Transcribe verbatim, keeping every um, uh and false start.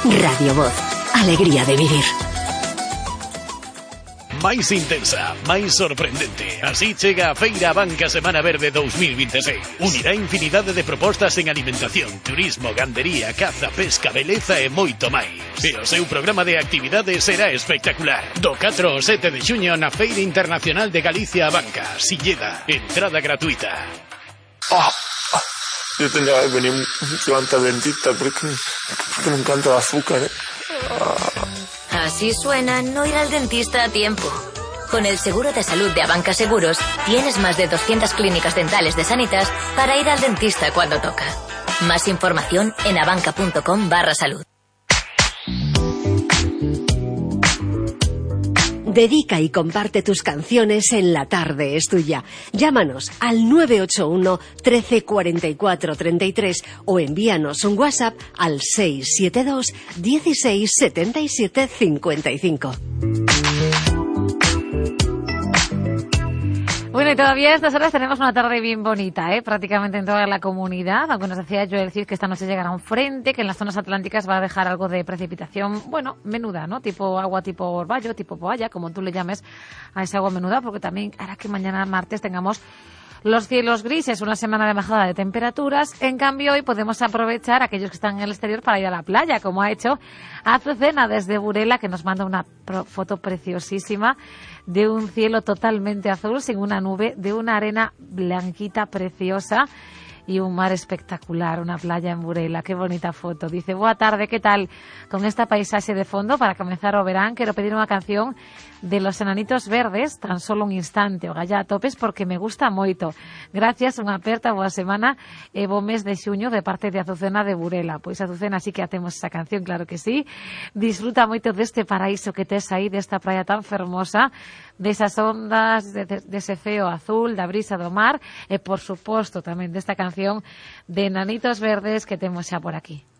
Radio Voz. Alegría de vivir. Máis intensa, máis sorprendente. Así chega a Feira Abanca Semana Verde dos mil veintiséis. Unirá infinidade de propostas en alimentación, turismo, gandería, caza, pesca, beleza e moito máis. E o seu programa de actividades será espectacular. Do catro ao sete de xuño na Feira Internacional de Galicia Abanca, Silleda. Entrada gratuita. Ah, yo tenía que venir durante al dentista porque, porque me encanta el azúcar, ¿eh? Ah. Así suena no ir al dentista a tiempo. Con el seguro de salud de Abanca Seguros, tienes más de doscientas clínicas dentales de Sanitas para ir al dentista cuando toca. Más información en abanca punto com barra salud. Dedica y comparte tus canciones en La Tarde es Tuya. Llámanos al nueve ocho uno, trece, cuarenta y cuatro, treinta y tres o envíanos un WhatsApp al seis siete dos, dieciséis, setenta y siete, cincuenta y cinco. Bueno, y todavía a estas horas tenemos una tarde bien bonita, ¿eh? Prácticamente en toda la comunidad, aunque nos decía yo decir que esta noche llegará un frente, que en las zonas atlánticas va a dejar algo de precipitación, bueno, menuda, ¿no? Tipo agua, tipo orvallo, tipo poalla, como tú le llames a esa agua menuda, porque también hará que mañana martes tengamos los cielos grises, una semana de bajada de temperaturas. En cambio, hoy podemos aprovechar aquellos que están en el exterior para ir a la playa, como ha hecho Azucena desde Burela, que nos manda una foto preciosísima de un cielo totalmente azul, sin una nube, de una arena blanquita preciosa y un mar espectacular, una playa en Burela. Qué bonita foto. Dice, boa tarde, ¿qué tal? Con esta paisaje de fondo, para comenzar o verán, quiero pedir una canción de Los Enanitos Verdes, tan solo un instante, o galla a topes, porque me gusta moito. Gracias, unha aperta, boa semana e bo mes de xuño de parte de Azucena de Burela. Pois Azucena, sí que hacemos esa canción, claro que sí. Disfruta moito deste paraíso que tes aí, desta praia tan fermosa, desas ondas, de, de, dese feo azul, da brisa do mar e, por suposto, tamén desta canción de Enanitos Verdes que temos xa por aquí.